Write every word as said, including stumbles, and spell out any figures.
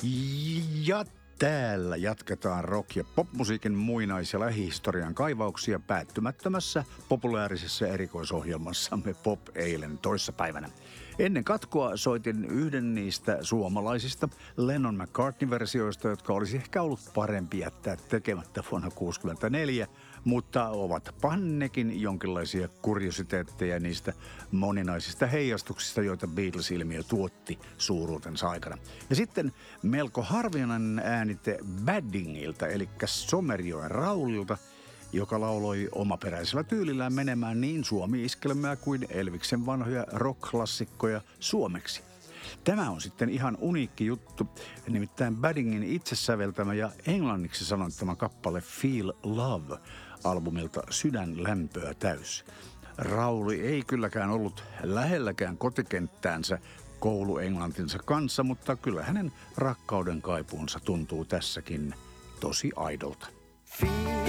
Ja täällä jatketaan rock- ja popmusiikin muinais- ja lähihistorian kaivauksia päättymättömässä populaarisessa erikoisohjelmassamme Pop eilen toissapäivänä. Ennen katkoa soitin yhden niistä suomalaisista Lennon McCartney-versioista, jotka olisi ehkä ollut parempi jättää tekemättä vuonna tuhatyhdeksänsataakuusikymmentäneljä, mutta ovat pannekin jonkinlaisia kuriositeetteja niistä moninaisista heijastuksista, joita Beatles-ilmiö tuotti suuruutensa aikana. Ja sitten melko harvinainen äänite Baddingilta, eli Somerjoen Raulilta, joka lauloi omaperäisellä tyylillään menemään niin suomi-iskelmää kuin Elviksen vanhoja rock-klassikkoja suomeksi. Tämä on sitten ihan uniikki juttu, nimittäin Baddingin itse säveltämä ja englanniksi sanottama kappale Feel Love albumilta Sydän lämpöä täys. Rauli ei kylläkään ollut lähelläkään kotikenttäänsä kouluenglantinsa kanssa, mutta kyllä hänen rakkauden kaipuunsa tuntuu tässäkin tosi aidolta.